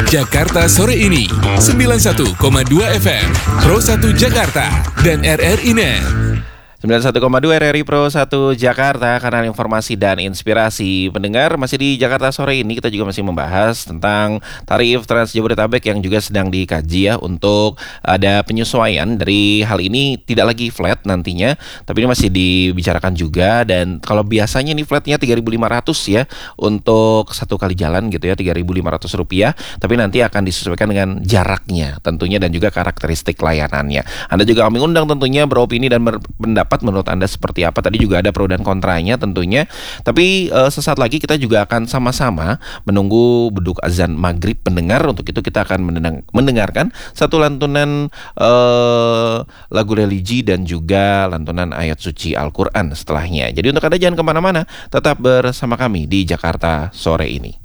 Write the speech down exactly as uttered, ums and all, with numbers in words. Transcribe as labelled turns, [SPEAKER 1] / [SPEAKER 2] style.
[SPEAKER 1] Jakarta sore ini sembilan puluh satu koma dua F M Pro satu Jakarta dan R R I Net.
[SPEAKER 2] sembilan puluh satu koma dua R R I Pro satu Jakarta, kanal informasi dan inspirasi. Pendengar, masih di Jakarta sore ini kita juga masih membahas tentang tarif Trans Jabodetabek yang juga sedang dikaji ya, untuk ada penyesuaian dari hal ini, tidak lagi flat nantinya, tapi ini masih dibicarakan juga. Dan kalau biasanya nih flatnya tiga ribu lima ratus ya untuk satu kali jalan gitu ya, tiga ribu lima ratus rupiah, tapi nanti akan disesuaikan dengan jaraknya tentunya dan juga karakteristik layanannya. Anda juga kami undang tentunya beropini dan berpendapat menurut Anda seperti apa. Tadi juga ada pro dan kontranya tentunya. Tapi uh, sesaat lagi kita juga akan sama-sama menunggu beduk azan maghrib pendengar. Untuk itu kita akan mendengar, mendengarkan satu lantunan uh, lagu religi dan juga lantunan ayat suci Al-Quran setelahnya. Jadi untuk Anda jangan kemana-mana, tetap bersama kami di Jakarta sore ini.